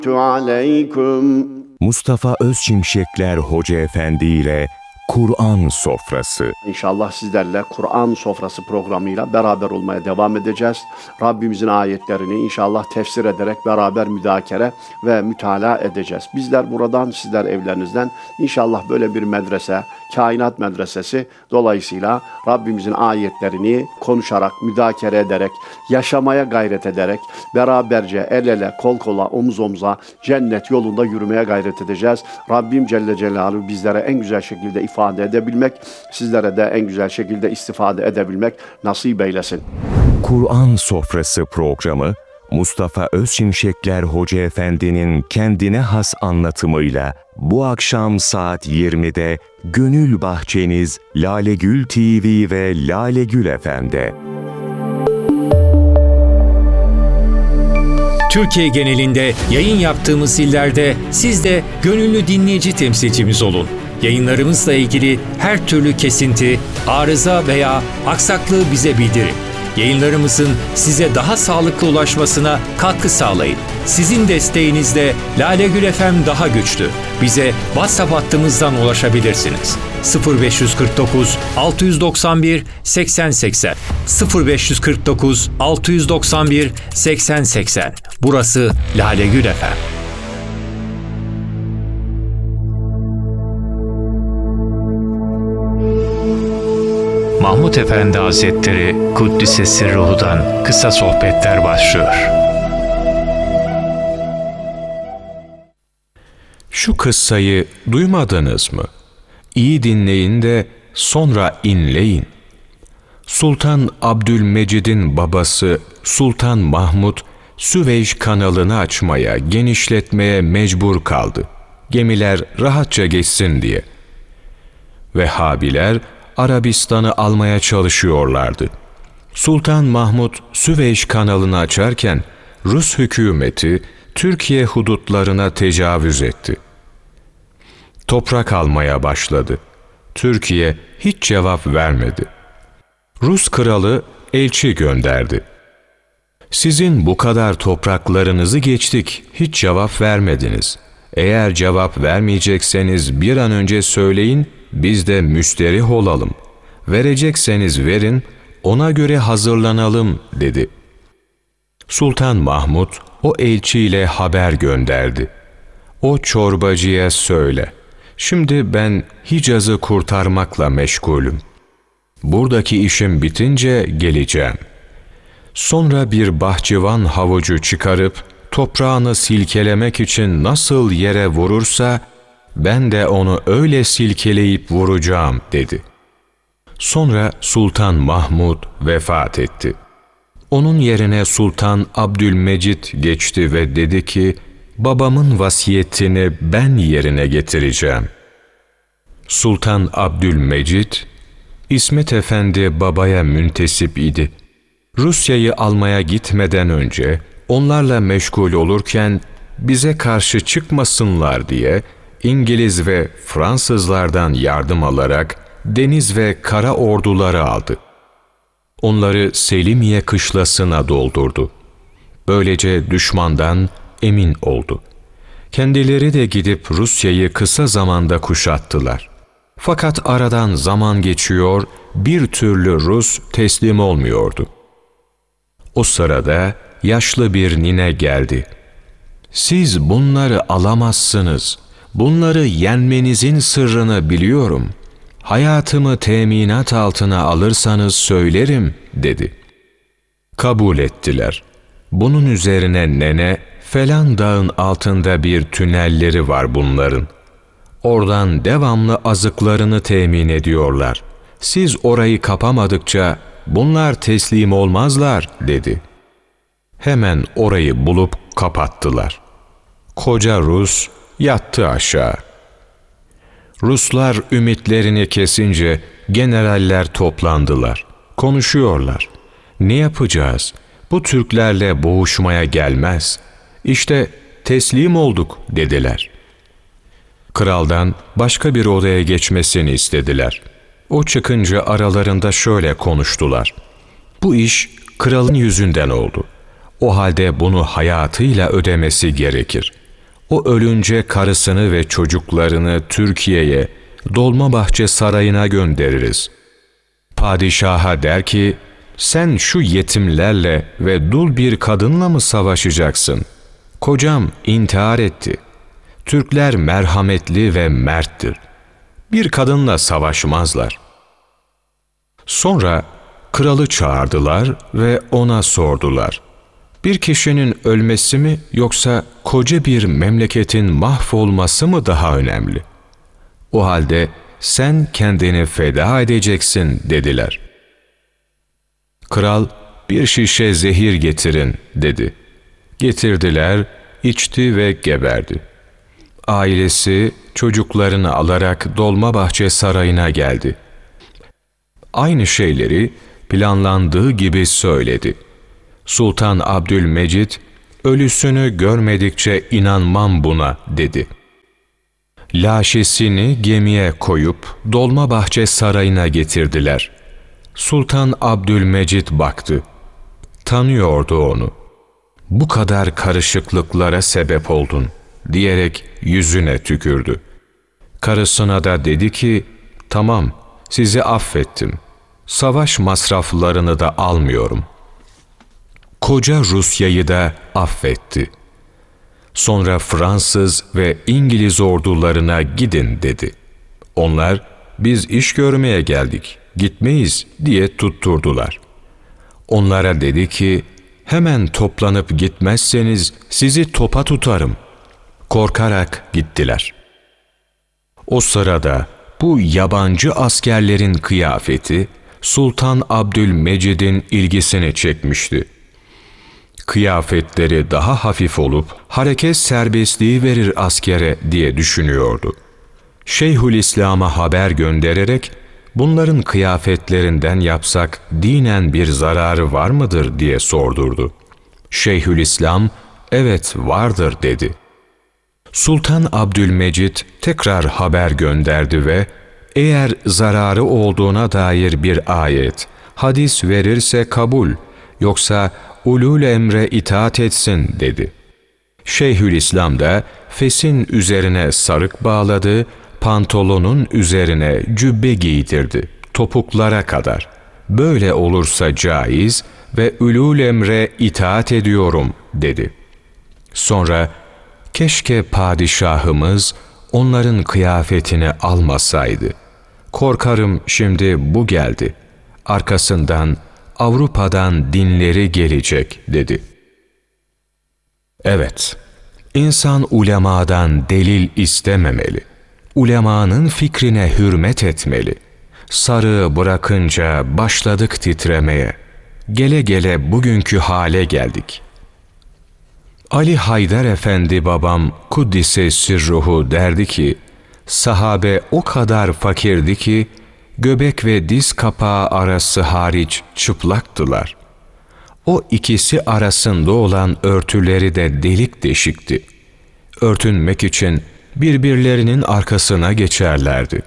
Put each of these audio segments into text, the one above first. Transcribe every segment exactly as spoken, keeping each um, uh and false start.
Aleyküm. Mustafa Özçimşekler Hoca Efendi ile Kur'an Sofrası. İnşallah sizlerle Kur'an Sofrası programıyla beraber olmaya devam edeceğiz. Rabbimizin ayetlerini inşallah tefsir ederek beraber müzakere ve mütalaa edeceğiz. Bizler buradan, sizler evlerinizden inşallah böyle bir medrese, kainat medresesi dolayısıyla Rabbimizin ayetlerini konuşarak, müzakere ederek, yaşamaya gayret ederek, beraberce el ele, kol kola, omuz omuza cennet yolunda yürümeye gayret edeceğiz. Rabbim Celle Celaluhu bizlere en güzel şekilde ifade edebilmek, sizlere de en güzel şekilde istifade edebilmek nasip eylesin. Kur'an Sofrası programı, Mustafa Özçimşekler Hoca Efendi'nin kendine has anlatımıyla bu akşam saat yirmide Gönül Bahçeniz Lalegül T V ve Lalegül F M'de. Türkiye genelinde yayın yaptığımız illerde siz de gönüllü dinleyici temsilcimiz olun. Yayınlarımızla ilgili her türlü kesinti, arıza veya aksaklığı bize bildirin. Yayınlarımızın size daha sağlıklı ulaşmasına katkı sağlayın. Sizin desteğinizle Lalegül F M daha güçlü. Bize WhatsApp hattımızdan ulaşabilirsiniz. sıfır beş kırk dokuz altı doksan bir seksen seksen sıfır beş kırk dokuz altı doksan bir seksen seksen. Burası Lalegül F M. Mahmud Efendi Hazretleri Kuddisesi Ruhu'dan kısa sohbetler başlıyor. Şu kıssayı duymadınız mı? İyi dinleyin de sonra inleyin. Sultan Abdülmecid'in babası Sultan Mahmud, Süveyş kanalını açmaya, genişletmeye mecbur kaldı. Gemiler rahatça geçsin diye. Vehhabiler Arabistan'ı almaya çalışıyorlardı. Sultan Mahmud Süveyş kanalını açarken Rus hükümeti Türkiye hudutlarına tecavüz etti. Toprak almaya başladı. Türkiye hiç cevap vermedi. Rus kralı elçi gönderdi. Sizin bu kadar topraklarınızı geçtik, hiç cevap vermediniz. Eğer cevap vermeyecekseniz bir an önce söyleyin, biz de müsterih olalım. Verecekseniz verin, ona göre hazırlanalım dedi. Sultan Mahmud o elçiyle haber gönderdi. O çorbacıya söyle, şimdi ben Hicaz'ı kurtarmakla meşgulüm. Buradaki işim bitince geleceğim. Sonra bir bahçıvan havucu çıkarıp toprağını silkelemek için nasıl yere vurursa ben de onu öyle silkeleyip vuracağım dedi. Sonra Sultan Mahmud vefat etti. Onun yerine Sultan Abdülmecid geçti ve dedi ki, babamın vasiyetini ben yerine getireceğim. Sultan Abdülmecid, İsmet Efendi babaya müntesip idi. Rusya'yı almaya gitmeden önce onlarla meşgul olurken bize karşı çıkmasınlar diye İngiliz ve Fransızlardan yardım alarak deniz ve kara orduları aldı. Onları Selimiye kışlasına doldurdu. Böylece düşmandan emin oldu. Kendileri de gidip Rusya'yı kısa zamanda kuşattılar. Fakat aradan zaman geçiyor, bir türlü Rus teslim olmuyordu. O sırada yaşlı bir nine geldi. Siz bunları alamazsınız. Bunları yenmenizin sırrını biliyorum. Hayatımı teminat altına alırsanız söylerim dedi. Kabul ettiler. Bunun üzerine nene, falan dağın altında bir tünelleri var bunların. Oradan devamlı azıklarını temin ediyorlar. Siz orayı kapamadıkça bunlar teslim olmazlar dedi. Hemen orayı bulup kapattılar. Koca Rus yattı aşağı. Ruslar ümitlerini kesince generaller toplandılar. Konuşuyorlar. Ne yapacağız? Bu Türklerle boğuşmaya gelmez. İşte teslim olduk dediler. Kraldan başka bir odaya geçmesini istediler. O çıkınca aralarında şöyle konuştular. Bu iş kralın yüzünden oldu. O halde bunu hayatıyla ödemesi gerekir. O ölünce karısını ve çocuklarını Türkiye'ye, Dolmabahçe Sarayı'na göndeririz. Padişaha der ki, sen şu yetimlerle ve dul bir kadınla mı savaşacaksın? Kocam intihar etti. Türkler merhametli ve merttir. Bir kadınla savaşmazlar. Sonra kralı çağırdılar ve ona sordular. Bir kişinin ölmesi mi yoksa koca bir memleketin mahvolması mı daha önemli? O halde sen kendini feda edeceksin dediler. Kral bir şişe zehir getirin dedi. Getirdiler, içti ve geberdi. Ailesi çocuklarını alarak Dolmabahçe Sarayı'na geldi. Aynı şeyleri planlandığı gibi söyledi. Sultan Abdülmecid, ölüsünü görmedikçe inanmam buna dedi. Laşesini gemiye koyup Dolmabahçe Sarayı'na getirdiler. Sultan Abdülmecid baktı. Tanıyordu onu. Bu kadar karışıklıklara sebep oldun diyerek yüzüne tükürdü. Karısına da dedi ki, tamam sizi affettim. Savaş masraflarını da almıyorum. Koca Rusya'yı da affetti. Sonra Fransız ve İngiliz ordularına gidin dedi. Onlar, biz iş görmeye geldik, gitmeyiz diye tutturdular. Onlara dedi ki, hemen toplanıp gitmezseniz sizi topa tutarım. Korkarak gittiler. O sırada bu yabancı askerlerin kıyafeti Sultan Abdülmecid'in ilgisini çekmişti. Kıyafetleri daha hafif olup hareket serbestliği verir askere diye düşünüyordu. Şeyhülislam'a haber göndererek bunların kıyafetlerinden yapsak dinen bir zararı var mıdır diye sordurdu. Şeyhülislam evet vardır dedi. Sultan Abdülmecid tekrar haber gönderdi ve eğer zararı olduğuna dair bir ayet, hadis verirse kabul, yoksa ulul emre itaat etsin dedi. Şeyhülislam da fesin üzerine sarık bağladı, pantolonun üzerine cübbe giydirdi, topuklara kadar. Böyle olursa caiz ve ulul emre itaat ediyorum dedi. Sonra keşke padişahımız onların kıyafetini almasaydı. Korkarım şimdi bu geldi. Arkasından Avrupa'dan dinleri gelecek dedi. Evet, insan ulemadan delil istememeli. Ulemanın fikrine hürmet etmeli. Sarığı bırakınca başladık titremeye. Gele gele bugünkü hale geldik. Ali Haydar Efendi babam Kuddise Sirruhu derdi ki, sahabe o kadar fakirdi ki, göbek ve diz kapağı arası hariç çıplaktılar. O ikisi arasında olan örtüleri de delik deşikti. Örtünmek için birbirlerinin arkasına geçerlerdi.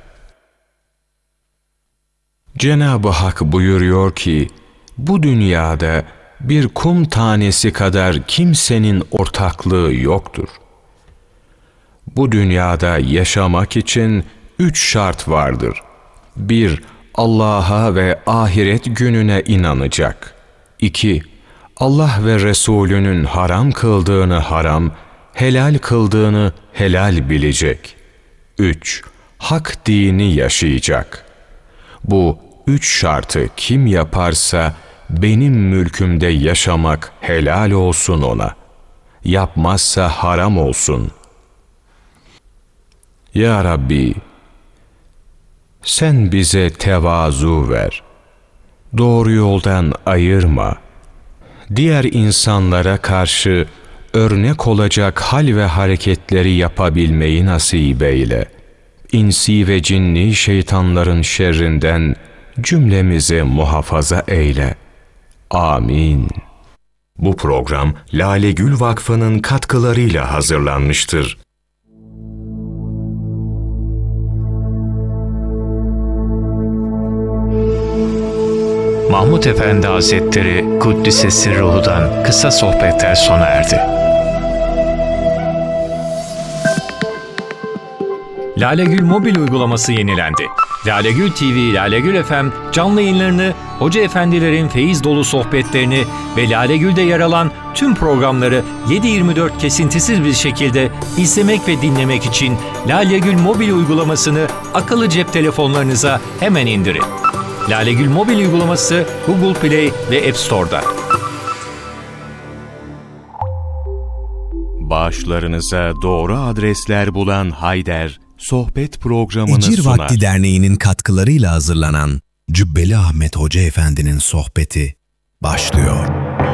Cenab-ı Hak buyuruyor ki, bu dünyada bir kum tanesi kadar kimsenin ortaklığı yoktur. Bu dünyada yaşamak için üç şart vardır. Bir, Allah'a ve ahiret gününe inanacak. İki, Allah ve Resulünün haram kıldığını haram, helal kıldığını helal bilecek. Üç, hak dini yaşayacak. Bu üç şartı kim yaparsa, benim mülkümde yaşamak helal olsun ona. Yapmazsa haram olsun. Ya Rabbi, sen bize tevazu ver. Doğru yoldan ayırma. Diğer insanlara karşı örnek olacak hal ve hareketleri yapabilmeyi nasip eyle. İnsi ve cinni şeytanların şerrinden cümlemizi muhafaza eyle. Amin. Bu program Lale Gül Vakfı'nın katkılarıyla hazırlanmıştır. Mahmud Efendi Hazretleri Kuddise Sirruhu'dan kısa sohbetler sona erdi. Lalegül mobil uygulaması yenilendi. Lalegül T V, Lalegül F M canlı yayınlarını, hoca efendilerin feyiz dolu sohbetlerini ve Lalegül'de yer alan tüm programları yedi yirmi dört kesintisiz bir şekilde izlemek ve dinlemek için Lalegül mobil uygulamasını akıllı cep telefonlarınıza hemen indirin. Lalegül mobil uygulaması Google Play ve App Store'da. Bağışlarınıza doğru adresler bulan Hayder, sohbet programını Ecir sunar. Vakti Derneği'nin katkılarıyla hazırlanan Cübbeli Ahmet Hoca Efendi'nin sohbeti başlıyor.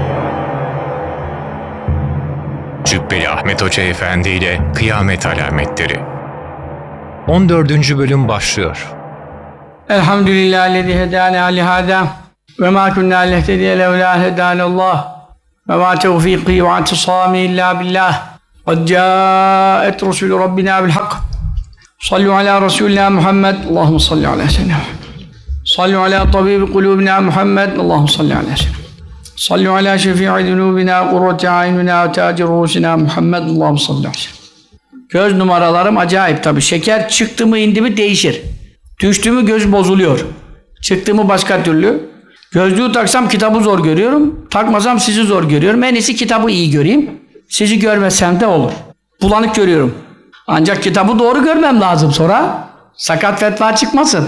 Cübbeli Ahmet Hoca Efendi ile Kıyamet Alametleri on dördüncü bölüm başlıyor. Elhamdülillahillezî hedâna lihâdâ ve mâ kunnâ lehtediye levlâ hedânallâh ve mâ tevfîkî ve i'tisâmî illâ billah. Kad câet Resulü Rabbina bil hak. Sallu alâ Resulina Muhammed. Allahümme salli alâ seyyidina Muhammed. Sallu alâ tabîbi kulûbina Muhammed. Allahümme salli alâ seyyidina Muhammed. Sallu alâ şefî'i zunûbina kurrati a'yunina ve tâci rûsina Muhammed. Allahümme salli alâ seyyidina. Göz numaralarım acayip tabii. Şeker çıktı mı indi mi değişir. Düştü mü göz bozuluyor. Çıktı mı başka türlü. Gözlüğü taksam kitabı zor görüyorum. Takmasam sizi zor görüyorum. En iyisi kitabı iyi göreyim. Sizi görmesem de olur. Bulanık görüyorum. Ancak kitabı doğru görmem lazım sonra. Sakat fetva çıkmasın.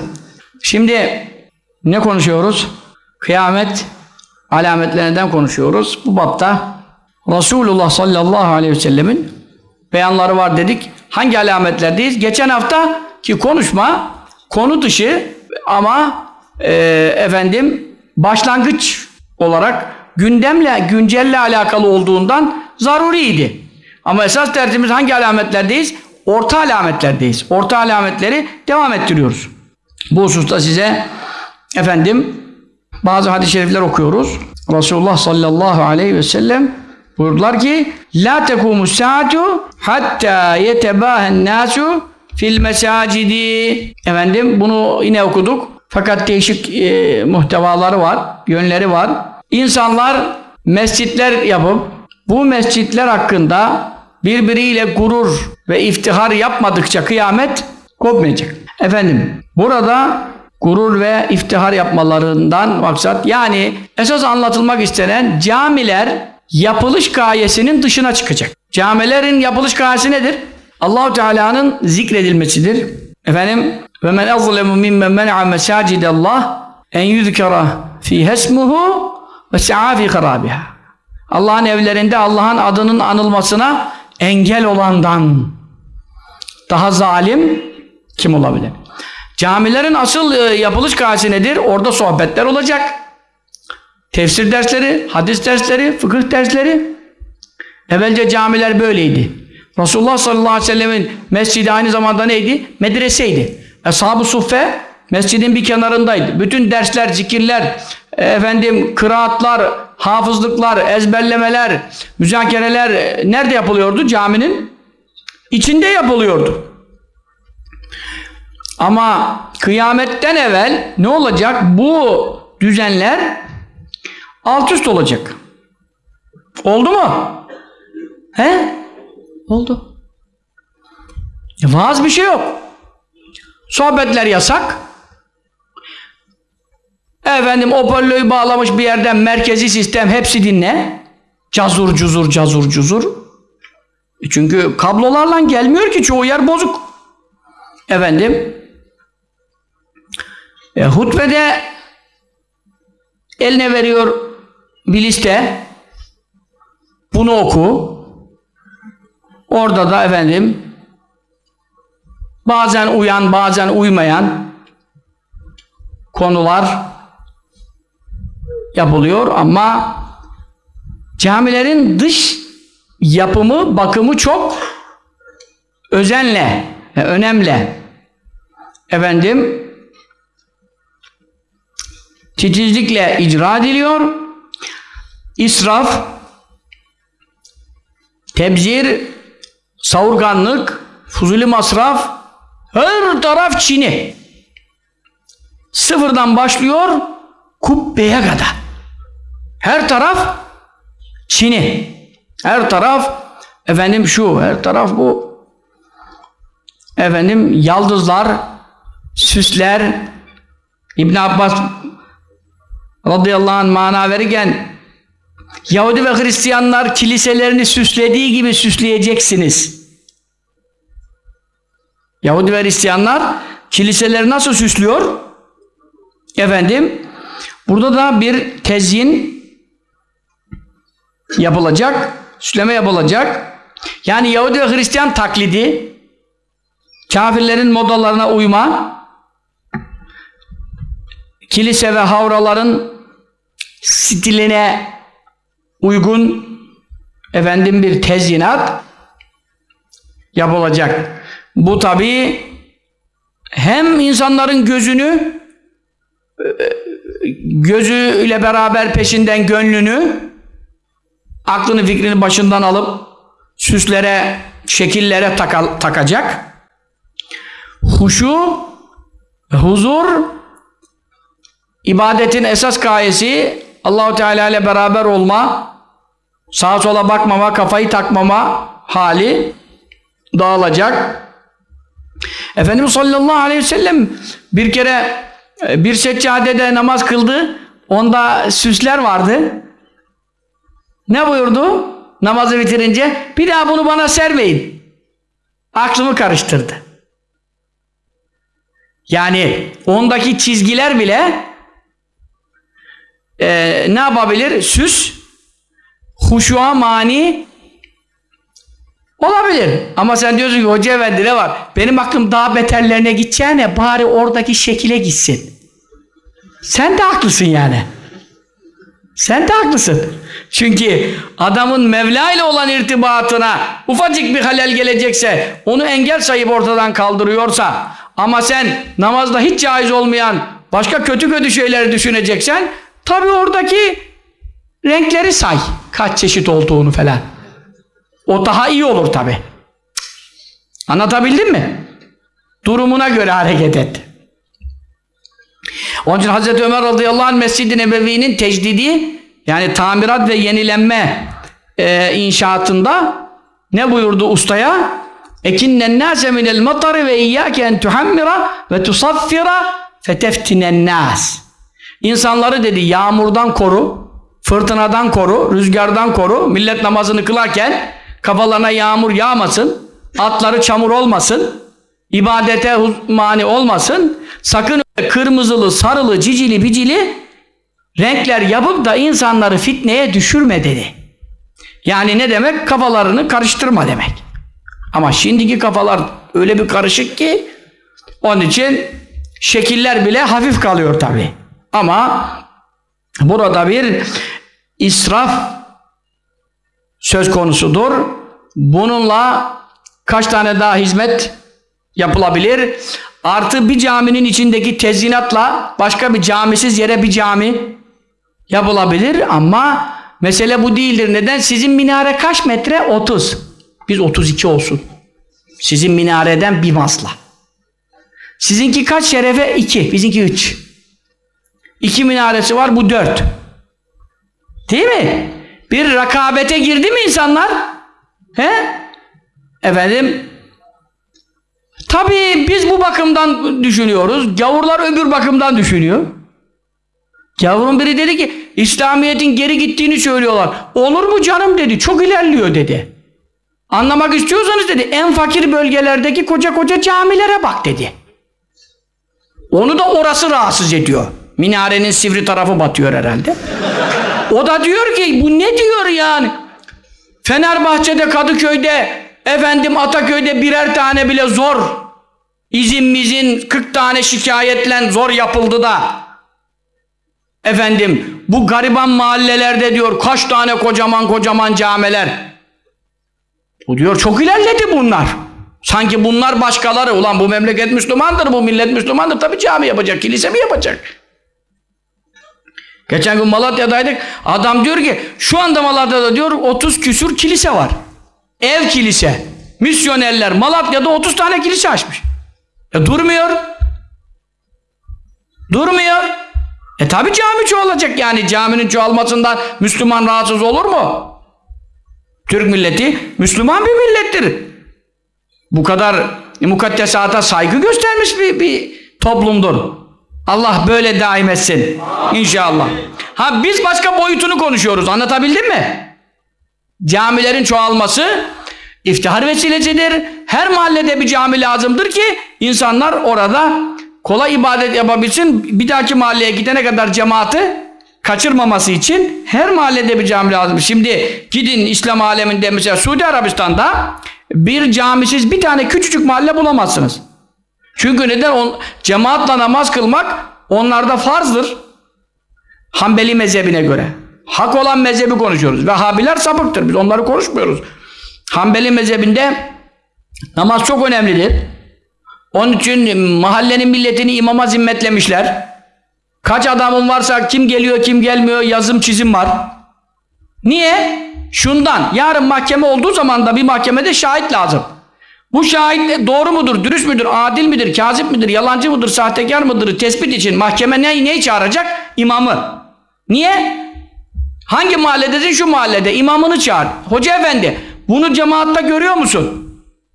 Şimdi ne konuşuyoruz? Kıyamet alametlerinden konuşuyoruz. Bu bapta Resulullah sallallahu aleyhi ve sellemin beyanları var dedik. Hangi alametlerdeyiz? Geçen hafta ki konuşma konu dışı ama e, efendim başlangıç olarak gündemle, güncelle alakalı olduğundan zaruriydi. Ama esas dersimiz hangi alametlerdeyiz? Orta alametlerdeyiz. Orta alametleri devam ettiriyoruz. Bu hususta size efendim bazı hadis-i şerifler okuyoruz. Resulullah sallallahu aleyhi ve sellem buyurdular ki La tekumus saatu hatta yetebâhen nâsu fil mesacidi. Efendim bunu yine okuduk. Fakat değişik e, muhtevaları var, yönleri var. İnsanlar mescitler yapıp bu mescitler hakkında birbiriyle gurur ve iftihar yapmadıkça kıyamet kopmayacak. Efendim burada gurur ve iftihar yapmalarından maksat yani esas anlatılmak istenen camiler yapılış gayesinin dışına çıkacak. Camilerin yapılış gayesi nedir? Allah-u Teala'nın zikredilmesidir. Efendim ve men azlemu mimmen men'a mesacidallah en yuzkara fiha ismuhu ve sa'a fi kharabiha. Allah'ın evlerinde Allah'ın adının anılmasına engel olandan daha zalim kim olabilir? Camilerin asıl e, yapılış gayesi nedir? Orada sohbetler olacak. Tefsir dersleri, hadis dersleri, fıkıh dersleri. Evvelce camiler böyleydi. Resulullah sallallahu aleyhi ve sellemin mescidi aynı zamanda neydi? Medreseydi. Ashab-ı Suffe mescidin bir kenarındaydı. Bütün dersler, zikirler, efendim kıraatlar, hafızlıklar, ezberlemeler, müzakereler nerede yapılıyordu? Caminin içinde yapılıyordu. Ama kıyametten evvel ne olacak? Bu düzenler alt üst olacak. Oldu mu? He? Oldu. E, vaaz bir şey yok. Sohbetler yasak. Efendim hoparlörü bağlamış bir yerden merkezi sistem hepsi dinle. Cazur cuzur cazur cuzur. E çünkü kablolarla gelmiyor ki çoğu yer bozuk. Efendim e, hutbede eline veriyor bir liste. Bunu oku. Orada da efendim bazen uyan bazen uymayan konular yapılıyor ama camilerin dış yapımı, bakımı çok özenle, önemli. Efendim titizlikle icra ediliyor. İsraf, tebzir, savurganlık, fuzuli masraf, her taraf Çin'i. Sıfırdan başlıyor, kubbeye kadar. Her taraf Çin'i. Her taraf efendim şu, her taraf bu. efendim yaldızlar, süsler. İbn Abbas radıyallahu anh mana verirken Yahudi ve Hristiyanlar kiliselerini süslediği gibi süsleyeceksiniz. Yahudi ve Hristiyanlar kiliseleri nasıl süslüyor? Efendim burada da bir tezyin yapılacak, süsleme yapılacak. Yani Yahudi ve Hristiyan taklidi, kafirlerin modalarına uyma, kilise ve havraların stiline uygun efendim bir tezyinat yapılacak. Bu tabii hem insanların gözünü gözüyle beraber peşinden gönlünü, aklını fikrini başından alıp süslere, şekillere taka, takacak. Huşu, huzur, ibadetin esas gayesi Allah-u Teala ile beraber olma, sağa sola bakmama, kafayı takmama hali dağılacak. Efendimiz sallallahu aleyhi ve sellem bir kere bir seccadede namaz kıldı. Onda süsler vardı. Ne buyurdu? Namazı bitirince bir daha bunu bana sermeyin. Aklımı karıştırdı. Yani ondaki çizgiler bile e, ne yapabilir? Süs, huşuğa mani olabilir. Ama sen diyorsun ki hoca efendi ne var? Benim aklım daha beterlerine gideceğine bari oradaki şekile gitsin. Sen de haklısın yani. Sen de haklısın. Çünkü adamın Mevla ile olan irtibatına ufacık bir halel gelecekse, onu engel sayıp ortadan kaldırıyorsa, ama sen namazda hiç caiz olmayan başka kötü kötü şeyleri düşüneceksen, tabii oradaki renkleri say. Kaç çeşit olduğunu falan. O daha iyi olur tabii. Anlatabildim mi? Durumuna göre hareket et. Onun için Hazreti Ömer radıyallahu anh Mescid-i Nebevi'nin tecdidi, yani tamirat ve yenilenme e, inşaatında ne buyurdu ustaya? Ekinnen nâse minel matari ve iyyâke en tuhammira ve tusaffira feteftinen nâs. İnsanları dedi yağmurdan koru, fırtınadan koru, rüzgardan koru. Millet namazını kılarken kafalarına yağmur yağmasın, atları çamur olmasın, ibadete mani olmasın. Sakın kırmızılı, sarılı, cicili, bicili renkler yapıp da insanları fitneye düşürme dedi. Yani ne demek? Kafalarını karıştırma demek. Ama şimdiki kafalar öyle bir karışık ki onun için şekiller bile hafif kalıyor tabii. Ama burada bir israf söz konusudur. Bununla kaç tane daha hizmet yapılabilir? Artı bir caminin içindeki tezyinatla başka bir camisiz yere bir cami yapılabilir ama mesele bu değildir. Neden? Sizin minare kaç metre? otuz. Biz otuz iki olsun. Sizin minareden bir masla. Sizinki kaç şerefe? iki. Bizimki üç. İki minaresi var, bu dört. Değil mi? Bir rakabete girdi mi insanlar? He? Efendim? Tabii biz bu bakımdan düşünüyoruz. Gavurlar öbür bakımdan düşünüyor. Gavurun biri dedi ki İslamiyet'in geri gittiğini söylüyorlar. Olur mu canım dedi. Çok ilerliyor dedi. Anlamak istiyorsanız dedi en fakir bölgelerdeki koca koca camilere bak dedi. Onu da orası rahatsız ediyor. Minarenin sivri tarafı batıyor herhalde. O da diyor ki bu ne diyor yani? Fenerbahçe'de, Kadıköy'de, efendim Ataköy'de birer tane bile zor izin mizin kırk tane şikayetle zor yapıldı da efendim bu gariban mahallelerde diyor kaç tane kocaman kocaman camiler. Bu diyor çok ilerledi bunlar. Sanki bunlar başkaları. Ulan bu memleket Müslümandır, bu millet Müslümandır. Tabii cami yapacak, kilise mi yapacak? Geçen gün Malatya'daydık. Adam diyor ki şu anda Malatya'da diyor otuz küsur kilise var. Ev kilise. Misyonerler Malatya'da otuz tane kilise açmış. E durmuyor. Durmuyor. E tabi cami çoğalacak yani. Caminin çoğalmasından Müslüman rahatsız olur mu? Türk milleti Müslüman bir millettir. Bu kadar mukaddesata saygı göstermiş bir, bir toplumdur. Allah böyle daim etsin. İnşallah. Ha biz başka boyutunu konuşuyoruz. Anlatabildim mi? Camilerin çoğalması iftihar vesilesidir. Her mahallede bir cami lazımdır ki insanlar orada kolay ibadet yapabilsin. Bir dahaki mahalleye gidene kadar cemaati kaçırmaması için her mahallede bir cami lazım. Şimdi gidin İslam aleminde mesela Suudi Arabistan'da bir camisiz bir tane küçücük mahalle bulamazsınız. Çünkü neden? On, cemaatle namaz kılmak onlarda farzdır. Hanbeli mezhebine göre. Hak olan mezhebi konuşuyoruz. Vehhabiler sapıktır. Biz onları konuşmuyoruz. Hanbeli mezhebinde namaz çok önemlidir. Onun için mahallenin milletini imama zimmetlemişler. Kaç adamın varsa kim geliyor kim gelmiyor yazım çizim var. Niye? Şundan. Yarın mahkeme olduğu zaman da bir mahkemede şahit lazım. Bu şahit doğru mudur, dürüst müdür, adil midir, kazip midir, yalancı mıdır, sahtekar mıdır tespit için mahkeme ne, neyi çağıracak? İmamı. Niye? Hangi mahalledesin? Şu mahallede. İmamını çağır. Hoca efendi bunu cemaatta görüyor musun?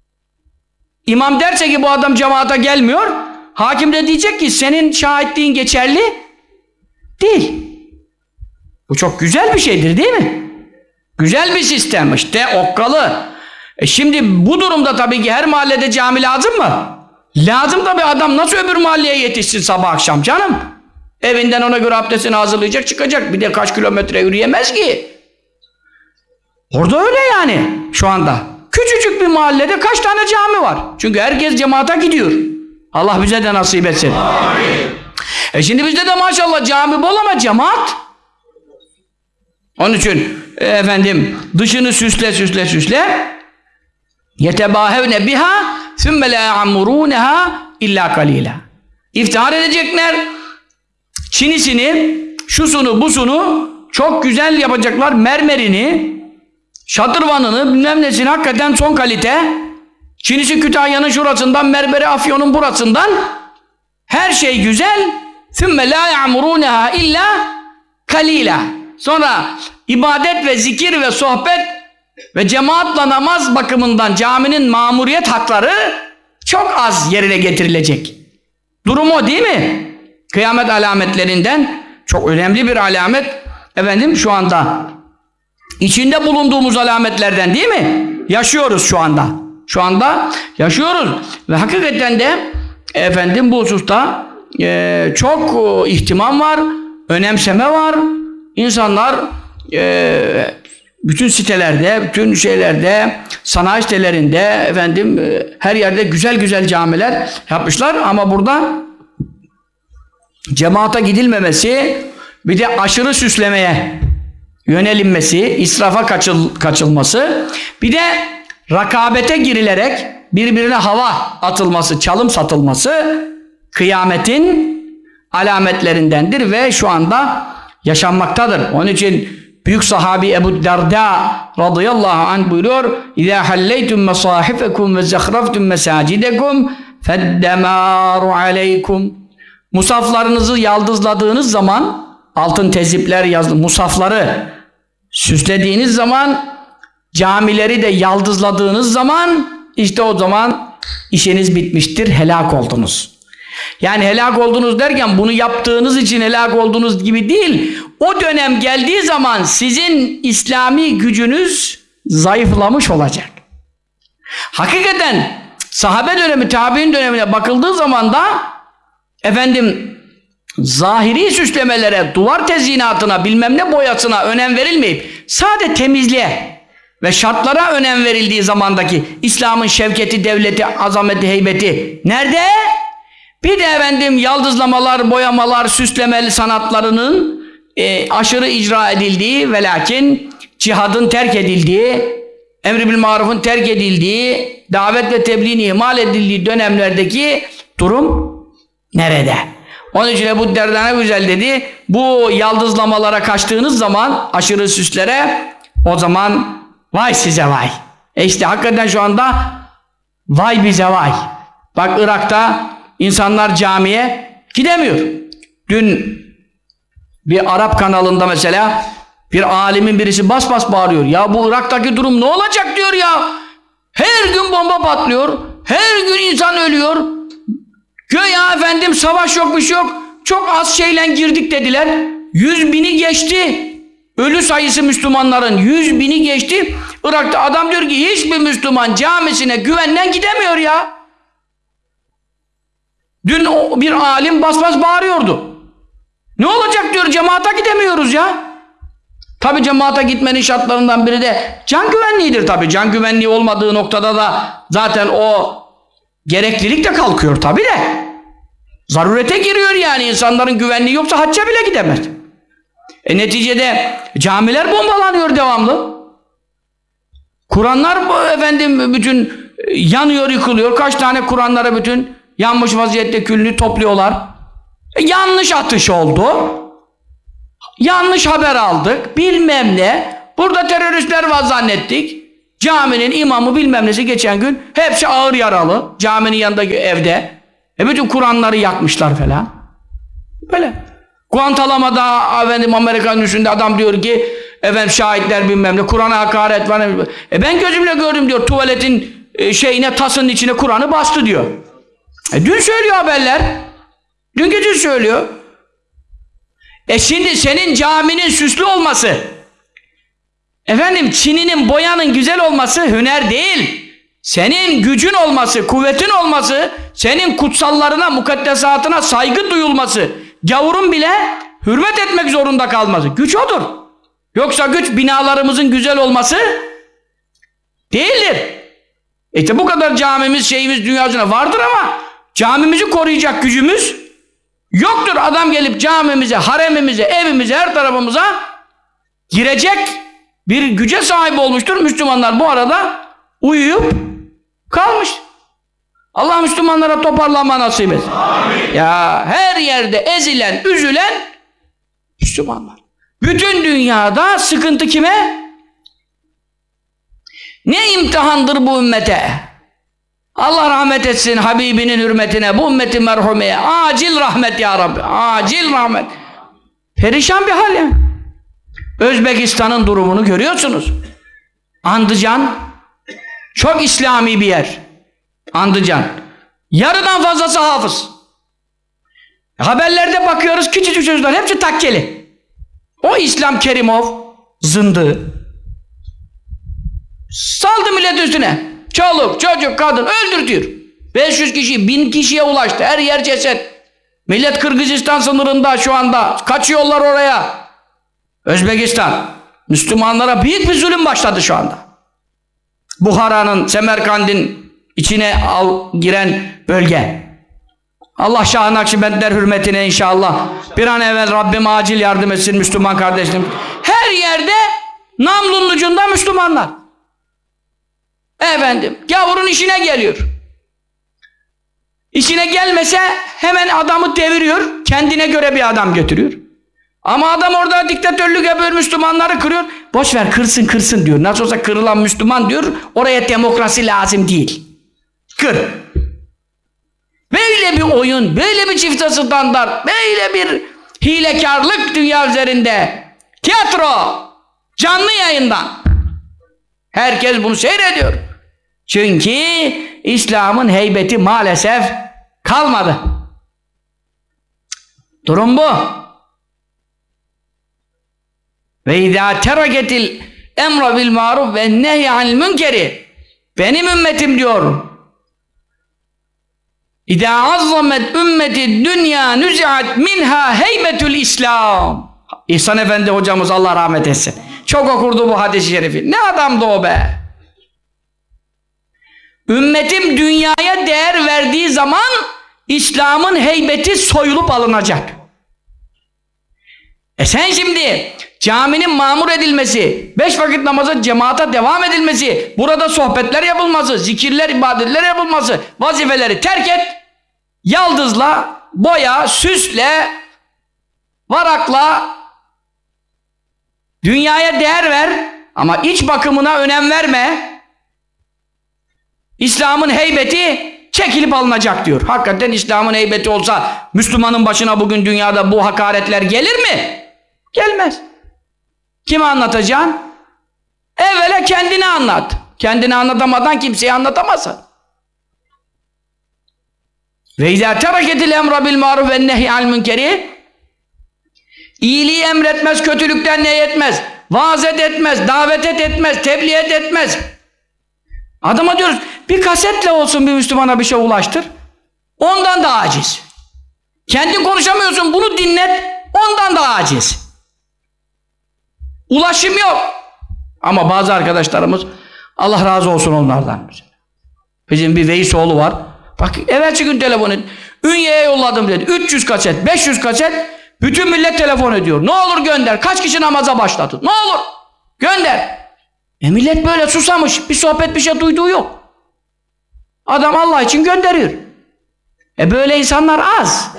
İmam derse ki bu adam cemaata gelmiyor. Hakim de diyecek ki senin şahitliğin geçerli değil. Bu çok güzel bir şeydir değil mi? Güzel bir sistem işte okkalı. E şimdi bu durumda tabii ki her mahallede cami lazım mı? Lazım tabii adam nasıl öbür mahalleye yetişsin sabah akşam canım? Evinden ona göre abdestini hazırlayacak çıkacak. Bir de kaç kilometre yürüyemez ki. Orada öyle yani şu anda. Küçücük bir mahallede kaç tane cami var? Çünkü herkes cemaata gidiyor. Allah bize de nasip etsin. Amin. E şimdi bizde de maşallah cami bol ama cemaat. Onun için e, efendim dışını süsle süsle süsle yetebâhevne biha sümme lâ ya'murûneha illâ kalîlâ. İftihar edecekler. Çinisini, şusunu, busunu çok güzel yapacaklar. Mermerini, şatırvanını, bilmem nesini hakikaten son kalite. Çinisi Kütahya'nın şurasından, mermeri Afyon'un burasından her şey güzel. ثُمَّ لَا يَعْمُرُونَهَا illa kalila. Sonra ibadet ve zikir ve sohbet ve cemaatla namaz bakımından caminin mamuriyet hakları çok az yerine getirilecek. Durum o değil mi? Kıyamet alametlerinden çok önemli bir alamet. Efendim şu anda içinde bulunduğumuz alametlerden değil mi? Yaşıyoruz şu anda. Şu anda yaşıyoruz. Ve hakikaten de efendim bu hususta e, çok e, ihtimam var, önemseme var. İnsanlar e, bütün sitelerde, bütün şeylerde, sanayi sitelerinde efendim e, her yerde güzel güzel camiler yapmışlar ama burada cemaata gidilmemesi, bir de aşırı süslemeye yönelinmesi, israfa kaçıl, kaçılması, bir de rakabete girilerek birbirine hava atılması, çalım satılması kıyametin alametlerindendir ve şu anda yaşanmaktadır. Onun için büyük sahabi Ebu Derda radıyallahu anh buyuruyor: "İzâ halleytum mesâhifekum ve zehraftum mesâcidekum feddemâru aleykum." Musaflarınızı yaldızladığınız zaman, altın tezipler yazdı, musafları süslediğiniz zaman, camileri de yaldızladığınız zaman, işte o zaman işiniz bitmiştir, helak oldunuz. Yani helak oldunuz derken bunu yaptığınız için helak oldunuz gibi değil. O dönem geldiği zaman sizin İslami gücünüz zayıflamış olacak. Hakikaten sahabe dönemi, tabi'in dönemine bakıldığı zaman da efendim zahiri süslemelere, duvar tezyinatına, bilmem ne boyasına önem verilmeyip sade temizliğe ve şartlara önem verildiği zamandaki İslam'ın şevketi, devleti, azameti, heybeti nerede? Bir de efendim yaldızlamalar, boyamalar, süslemeli sanatlarının e, aşırı icra edildiği ve lakin cihadın terk edildiği, emri bil marufun terk edildiği, davet ve tebliğin ihmal edildiği dönemlerdeki durum nerede? Onun için Ebu Derda ne güzel dedi, bu yaldızlamalara kaçtığınız zaman, aşırı süslere, o zaman vay size vay. E işte hakikaten şu anda vay bize vay. Bak Irak'ta insanlar camiye gidemiyor. Dün bir Arap kanalında mesela bir alimin birisi bas bas bağırıyor. Ya bu Irak'taki durum ne olacak diyor ya. Her gün bomba patlıyor. Her gün insan ölüyor. Göya efendim savaş yok, bir şey yok. Çok az şeyle girdik dediler. Yüz bini geçti. Ölü sayısı Müslümanların yüz bini geçti. Irak'ta adam diyor ki hiçbir Müslüman camisine güvenle gidemiyor ya. Dün o, bir alim bas bas bağırıyordu. Ne olacak diyor, cemaata gidemiyoruz ya. Tabi cemaata gitmenin şartlarından biri de can güvenliğidir tabi. Can güvenliği olmadığı noktada da zaten o gereklilik de kalkıyor tabi de. Zarurete giriyor yani, insanların güvenliği yoksa hacca bile gidemez. E neticede camiler bombalanıyor devamlı. Kur'anlar efendim bütün yanıyor, yıkılıyor. Kaç tane Kur'anlara bütün yanmış vaziyette külünü topluyorlar. E yanlış atış oldu. Yanlış haber aldık. Bilmem ne. Burada teröristler var zannettik. Caminin imamı bilmem nesi geçen gün hepsi ağır yaralı. Caminin yanındaki evde. E bütün Kur'anları yakmışlar falan. Böyle. Guantanamo'da efendim Amerika'nın üstünde adam diyor ki efendim şahitler bilmem ne Kur'an'a hakaret var. E ben gözümle gördüm diyor, tuvaletin e, şeyine tasının içine Kur'an'ı bastı diyor. E dün söylüyor haberler. Dün gece söylüyor. E şimdi senin caminin süslü olması, efendim çininin boyanın güzel olması hüner değil. Senin gücün olması, kuvvetin olması, senin kutsallarına, mukaddesatına saygı duyulması, gavurun bile hürmet etmek zorunda kalması. Güç odur. Yoksa güç binalarımızın güzel olması değildir. İşte bu kadar camimiz, şeyimiz dünyasına vardır ama camimizi koruyacak gücümüz yoktur. Adam gelip camimize, haremimize, evimize, her tarafımıza girecek bir güce sahip olmuştur. Müslümanlar bu arada uyuyup kalmış. Allah Müslümanlara toparlanma nasip etsin. Amin. Ya her yerde ezilen, üzülen Müslümanlar. Bütün dünyada sıkıntı kime? Ne imtihandır bu ümmete? Allah rahmet etsin Habibinin hürmetine, bu ümmeti merhumeye. Acil rahmet ya Rabbi. Acil rahmet. Perişan bir hal ya. Özbekistan'ın durumunu görüyorsunuz. Andıcan çok İslami bir yer. Andıcan. Yarıdan fazlası hafız. Haberlerde bakıyoruz, küçücük çocuklar hepsi takkeli. O İslam Kerimov zındığı saldı millet üstüne. Çoluk, çocuk, kadın öldürtüyor. beş yüz kişi, bin kişiye ulaştı. Her yer ceset. Millet Kırgızistan sınırında şu anda. Kaçıyorlar oraya. Özbekistan. Müslümanlara büyük bir zulüm başladı şu anda. Buhara'nın, Semerkand'in içine al, giren bölge. Allah Şah-ı Nakşibendler hürmetine inşallah bir an evvel Rabbim acil yardım etsin Müslüman kardeşlerim. Her yerde namlunun ucunda Müslümanlar. Efendim, gavurun işine geliyor. İşine gelmese hemen adamı deviriyor, kendine göre bir adam götürüyor. Ama adam orada diktatörlük yapıyor, Müslümanları kırıyor. Boş ver, kırsın kırsın diyor. Nasıl olsa kırılan Müslüman diyor, oraya demokrasi lazım değil. Kır. Böyle bir oyun, böyle bir çifte standart, böyle bir hilekarlık dünya üzerinde. Tiyatro, canlı yayından. Herkes bunu seyrediyor. Çünkü İslam'ın heybeti maalesef kalmadı. Durum bu. Ve izâ teraketil emre bil ma'ruf ve nehy anil münkeri. Benim ümmetim diyor. İzâ azzamet ümmeti dünya nüzi'at minha heybetül İslam. İhsan Efendi hocamız Allah rahmet etsin. Çok okurdu bu hadis-i şerifi. Ne adamdı o be? Ümmetim dünyaya değer verdiği zaman İslam'ın heybeti soyulup alınacak. E sen şimdi caminin mamur edilmesi, beş vakit namaza cemaate devam edilmesi, burada sohbetler yapılması, zikirler, ibadetler yapılması, vazifeleri terk et, yaldızla, boya, süsle, varakla, dünyaya değer ver ama iç bakımına önem verme. İslam'ın heybeti çekilip alınacak diyor. Hakikaten İslam'ın heybeti olsa Müslümanın başına bugün dünyada bu hakaretler gelir mi? Gelmez. Kime anlatacaksın? Evvela kendini anlat. Kendini anlatamadan kimseye anlatamazsın. Ve izâ tereketil emra bil ma'ruf ve nehy anil münkeri, iyiliği emretmez, kötülükten nehyetmez, vaaz etmez, davet etmez, tebliğ etmez. Adama diyoruz, bir kasetle olsun bir Müslümana bir şey ulaştır. Ondan da aciz. Kendin konuşamıyorsun, bunu dinlet, ondan da aciz. Ulaşım yok. Ama bazı arkadaşlarımız, Allah razı olsun onlardan. Bizim bir Veysoğlu var. Bak evvelsi gün telefon et. Ünye'ye yolladım dedi. üç yüz kaset, beş yüz kaset. Bütün millet telefon ediyor. Ne olur gönder. Kaç kişi namaza başladı? Ne olur gönder. E millet böyle susamış. Bir sohbet bir şey duyduğu yok. Adam Allah için gönderiyor. E böyle insanlar az.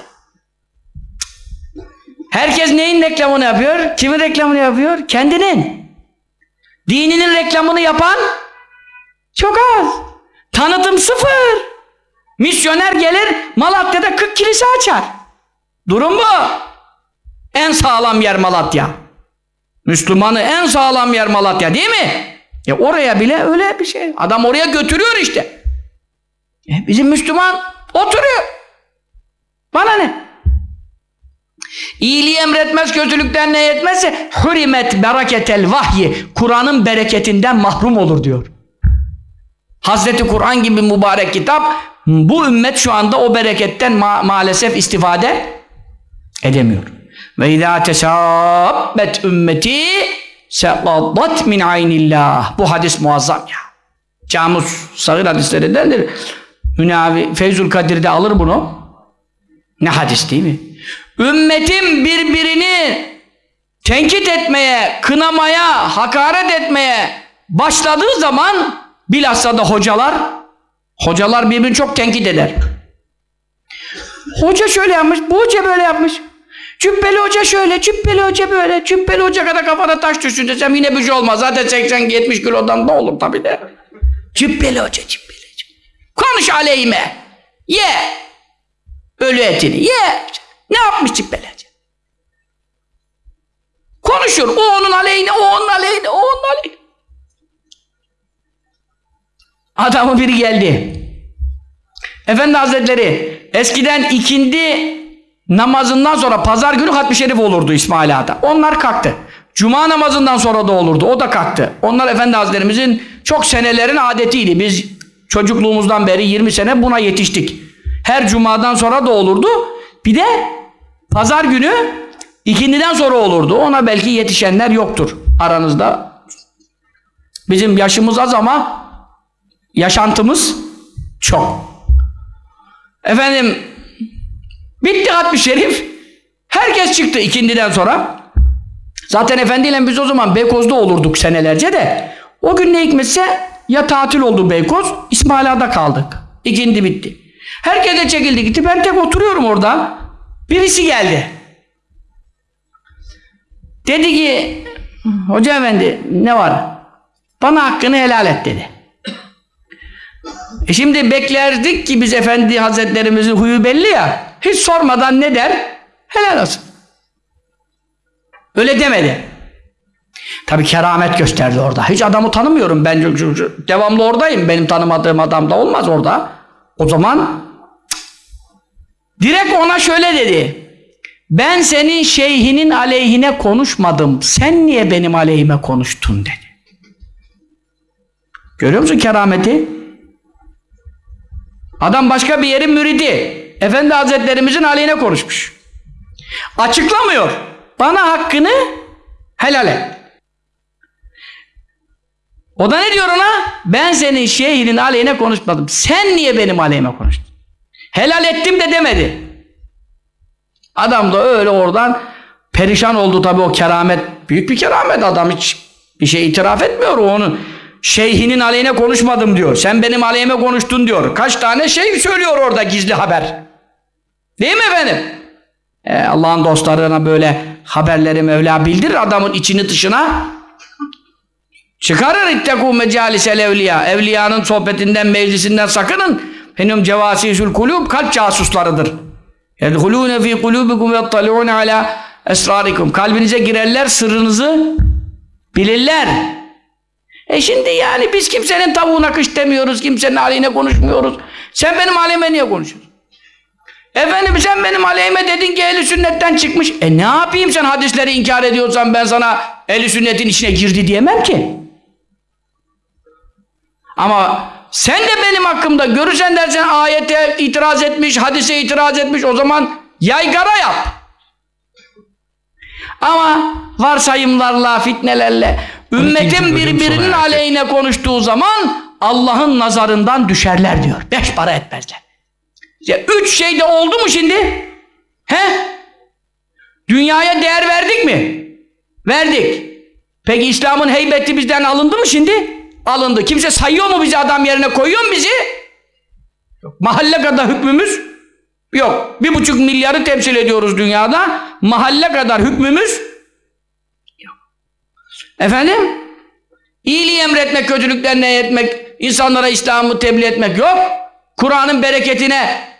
Herkes neyin reklamını yapıyor? Kimin reklamını yapıyor? Kendinin. Dininin reklamını yapan çok az. Tanıtım sıfır. Misyoner gelir Malatya'da kırk kilise açar. Durum bu. En sağlam yer Malatya. Müslümanı en sağlam yer Malatya değil mi? E oraya bile öyle bir şey. Adam oraya götürüyor işte. E bizim Müslüman oturuyor. Bana ne? İyiliği emretmez, kötülükten nehyetmezse hurimet bereketel vahyi, Kur'an'ın bereketinden mahrum olur diyor. Hazreti Kur'an gibi mübarek kitap, bu ümmet şu anda o bereketten ma maalesef istifade edemiyor. Ve izâ tesâbbet ümmeti seqadat min aynillah. Bu hadis muazzam ya. Camus sahih hadislerindendir. Münavi Feyzül Kadir'de alır bunu. Ne hadis değil mi? Ümmetin birbirini tenkit etmeye, kınamaya, hakaret etmeye başladığı zaman bilhassa da hocalar hocalar birbirini çok tenkit eder. Hoca şöyle yapmış, bu hoca böyle yapmış. Cübbeli hoca şöyle, cübbeli hoca böyle, cübbeli hoca kadar kafana taş düşsün desem yine bir şey olmaz. Zaten seksen yetmiş kilodan da olur tabii de. Cübbeli hoca, cübbeli hoca. Konuş aleyhime. Ye. Ölü etini ye. Ne yapmış cübbeli hoca? Konuşur. O onun aleyhine, o onun aleyhine, o onun aleyhine. Adamı biri geldi. Efendi Hazretleri eskiden ikindi namazından sonra pazar günü hatmi şerif olurdu İsmail Ağa'da. Onlar kalktı. Cuma namazından sonra da olurdu. O da kalktı. Onlar Efendi Hazretlerimizin çok senelerin adetiydi. Biz çocukluğumuzdan beri yirmi sene buna yetiştik. Her cumadan sonra da olurdu. Bir de pazar günü ikindiden sonra olurdu. Ona belki yetişenler yoktur aranızda. Bizim yaşımız az ama yaşantımız çok. Efendim bitti hatmi şerif. Herkes çıktı ikindiden sonra. Zaten efendiyle biz o zaman Beykoz'da olurduk senelerce de. O gün ne hikmetse ya tatil oldu Beykoz, İsmail Ağa'da kaldık. İkindi bitti. Herkes de çekildi gitti. Ben tek oturuyorum orada. Birisi geldi. Dedi ki Hoca efendi ne var? Bana hakkını helal et dedi. E şimdi beklerdik ki biz Efendi Hazretlerimizin huyu belli ya, hiç sormadan ne der? Helal olsun. Öyle demedi. Tabi keramet gösterdi orada. Hiç adamı tanımıyorum ben, devamlı oradayım. Benim tanımadığım adam da olmaz orada. O zaman direkt ona şöyle dedi: ben senin şeyhinin aleyhine konuşmadım, sen niye benim aleyhime konuştun dedi. Görüyor musun kerameti? Adam başka bir yerin müridi, Efendi Hazretlerimizin aleyhine konuşmuş. Açıklamıyor. Bana hakkını helal et. O da ne diyor ona? Ben senin şeyhinin aleyhine konuşmadım, sen niye benim aleyhime konuştun? Helal ettim de demedi. Adam da öyle oradan perişan oldu tabii. O keramet, büyük bir keramet. Adam hiç bir şey itiraf etmiyor. O onu şeyhinin aleyhine konuşmadım diyor. Sen benim aleyhime konuştun diyor. Kaç tane şey söylüyor orada, gizli haber. Değil mi efendim? Ee, Allah'ın dostlarına böyle haberleri Mevla bildirir. Adamın içini dışına çıkarır. İttekû mecâlisel evliya. Evliyanın sohbetinden, meclisinden sakının. Henüm cevâsîsül kulûb, kalp casuslarıdır. يَدْخُلُونَ ف۪ي قُلُوبِكُمْ وَيَطَّلِعُونَ عَلَى esrarikum. Kalbinize girerler, sırrınızı bilirler. E şimdi yani biz kimsenin tavuğuna kış demiyoruz, kimsenin aleyhine konuşmuyoruz. Sen benim aleyhime niye konuşuyorsun? Efendim sen benim aleyhime dedin ki ehl-i sünnetten çıkmış. E ne yapayım, sen hadisleri inkar ediyorsan ben sana ehl-i sünnetin içine girdi diyemem ki. Ama sen de benim hakkımda görürsen dersen ayete itiraz etmiş, hadise itiraz etmiş, o zaman yaygara yap. Ama varsayımlarla, fitnelerle, ümmetin birbirinin aleyhine konuştuğu zaman Allah'ın nazarından düşerler diyor. Beş para etmezler. Ya üç şey de oldu mu şimdi? He? Dünyaya değer verdik mi? Verdik. Peki İslam'ın heybeti bizden alındı mı şimdi? Alındı. Kimse sayıyor mu bizi, adam yerine koyuyor mu bizi? Yok. Mahalle kadar hükmümüz yok. Bir buçuk milyarı temsil ediyoruz dünyada. Mahalle kadar hükmümüz yok. Efendim? İyiliği emretmek, kötülükten nehyetmek, insanlara İslam'ı tebliğ etmek yok. Kur'an'ın bereketine